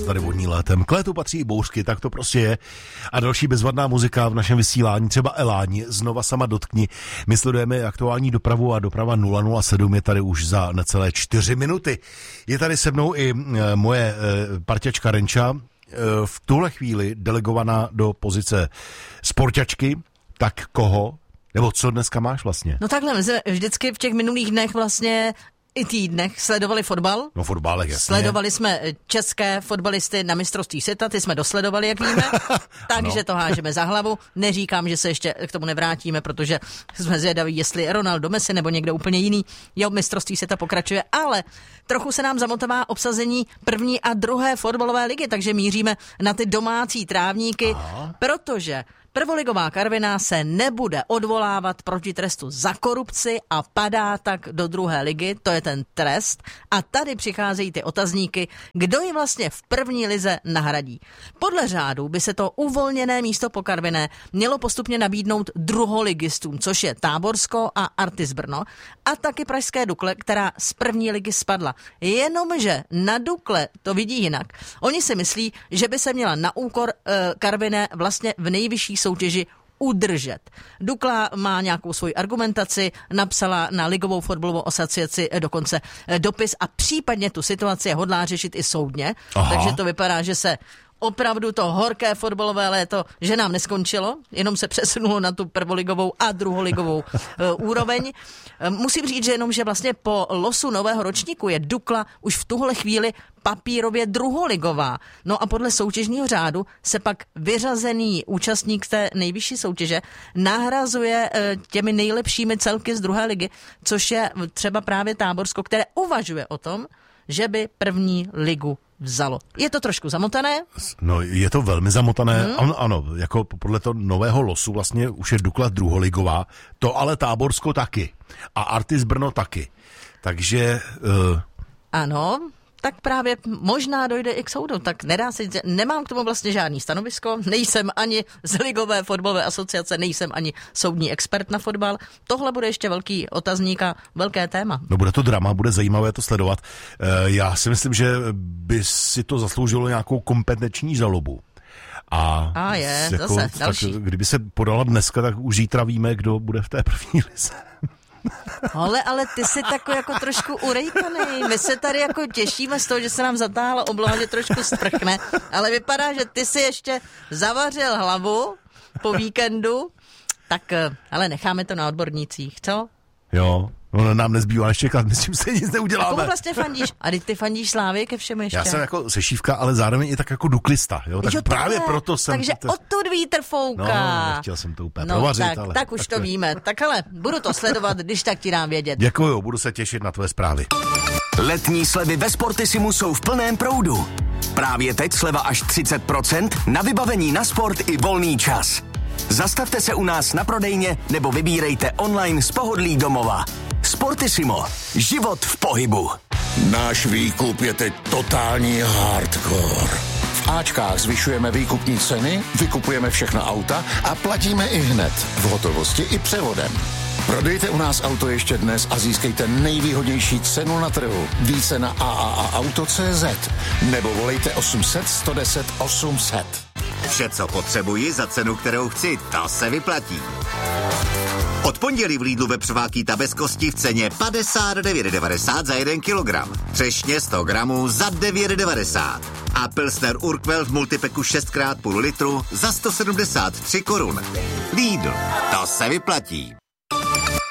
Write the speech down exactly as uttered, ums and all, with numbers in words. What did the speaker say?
tady vodní létem. K létu patří i bouřky, tak to prostě je. A další bezvadná muzika v našem vysílání, třeba Eláni, znova sama dotkni. My sledujeme aktuální dopravu a doprava nula nula sedm je tady už za necelé čtyři minuty. Je tady se mnou i e, moje e, parťačka Renča, e, v tuhle chvíli delegovaná do pozice sportačky. Tak koho? Nebo co dneska máš vlastně? No takhle, my jsme vždycky v těch minulých dnech vlastně i týdnech sledovali fotbal. No fotbálek, jasně. Sledovali jsme české fotbalisty na mistrovství světa, ty jsme dosledovali, jak víme. Takže to hážeme za hlavu. Neříkám, že se ještě k tomu nevrátíme, protože jsme zvědaví, jestli Ronaldo, Messi nebo někdo úplně jiný. Jo, mistrovství světa pokračuje, ale trochu se nám zamotává obsazení první a druhé fotbalové ligy, takže míříme na ty domácí trávníky, Aha. protože prvoligová Karviná se nebude odvolávat proti trestu za korupci a padá tak do druhé ligy, to je ten trest. A tady přicházejí ty otazníky, kdo ji vlastně v první lize nahradí. Podle řádu by se to uvolněné místo po Karviné mělo postupně nabídnout druholigistům, což je Táborsko a Artis Brno a taky pražské Dukle, která z první ligy spadla. Jenomže na Dukle to vidí jinak. Oni si myslí, že by se měla na úkor e, Karviné vlastně v nejvyšší soutěži udržet. Dukla má nějakou svoji argumentaci, napsala na Ligovou fotbalovou asociaci dokonce dopis a případně tu situaci hodlá řešit i soudně. Aha. Takže to vypadá, že se opravdu to horké fotbalové léto, že nám neskončilo, jenom se přesunulo na tu prvoligovou a druholigovou uh, úroveň. Musím říct, že jenom, že vlastně po losu nového ročníku je Dukla už v tuhle chvíli papírově druholigová. No a podle soutěžního řádu se pak vyřazený účastník té nejvyšší soutěže nahrazuje uh, těmi nejlepšími celky z druhé ligy, což je třeba právě Táborsko, které uvažuje o tom, že by první ligu vzalo. Je to trošku zamotané? No, je to velmi zamotané. Hmm. Ano, ano, jako podle toho nového losu vlastně už je Dukla druholigová, to ale Táborsko taky. A Artis Brno taky. Takže... Uh... Ano, tak právě možná dojde i k soudu. Tak nedá se, nemám k tomu vlastně žádný stanovisko, nejsem ani z Ligové fotbalové asociace, nejsem ani soudní expert na fotbal. Tohle bude ještě velký otazník a velké téma. No bude to drama, bude zajímavé to sledovat. Já si myslím, že by si to zasloužilo nějakou kompetenční žalobu. A, a je, jako, zase další. Tak, kdyby se podala dneska, tak už zítra víme, kdo bude v té první lize. Ale, ale ty jsi takový jako trošku urejkaný. My se tady jako těšíme z toho, že se nám zatáhla obloha, že trošku sprchne, ale vypadá, že ty si ještě zavařil hlavu po víkendu, tak ale necháme to na odbornících, co? Jo. No, nám nezbývá než čekat, my s tím se nic neuděláme. A komu vlastně fandíš? A ty fandíš Slávě ke všemu ještě? Já jsem jako sešívka, ale zároveň i tak jako duklista. Jo? Tak jo, právě proto jsem... Takže to... odtud vítr fouká. No, nechtěl jsem to úplně no, provařit, tak, ale... tak už tak to víme. Tak ale budu to sledovat, když tak ti dám vědět. Děkuju, budu se těšit na tvoje zprávy. Letní slevy ve Sportisimu jsou v plném proudu. Právě teď sleva až třicet procent na vybavení na sport i volný čas. Zastavte se u nás na prodejně nebo vybírejte online z pohodlí domova. Sportissimo. Život v pohybu. Náš výkup je teď totální hardcore. V Ačkách zvyšujeme výkupní ceny, vykupujeme všechna auta a platíme i hned. V hotovosti i převodem. Prodejte u nás auto ještě dnes a získejte nejvýhodnější cenu na trhu. Více na a a a auto tečka cé zet nebo volejte osm set sto deset osm set. Vše, co potřebuji za cenu, kterou chci, to se vyplatí. Od pondělí v Lidlu vepřová ta bez kosti v ceně padesát devět devadesát za jeden kilogram. Třešně sto gramů za devět devadesát. A Pilsner Urquell v multipeku šest krát půl litru za sto sedmdesát tři korun. Lidl, to se vyplatí.